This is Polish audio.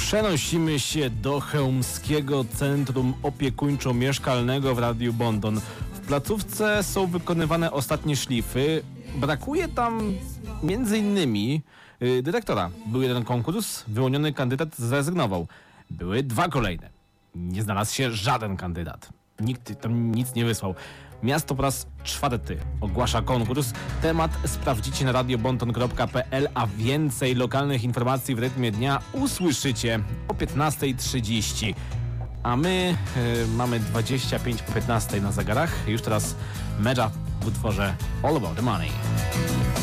Przenosimy się do Chełmskiego Centrum Opiekuńczo-Mieszkalnego w Radiu Bonton. W placówce są wykonywane ostatnie szlify. Brakuje tam między innymi dyrektora. Był jeden konkurs, wyłoniony kandydat zrezygnował. Były dwa kolejne. Nie znalazł się żaden kandydat. Nikt tam nic nie wysłał. Miasto po raz czwarty ogłasza konkurs. Temat sprawdzicie na radiobonton.pl, a więcej lokalnych informacji w rytmie dnia usłyszycie o 15:30. A my mamy 25 po 15 na zegarach. Już teraz Medja w utworze All About The Money.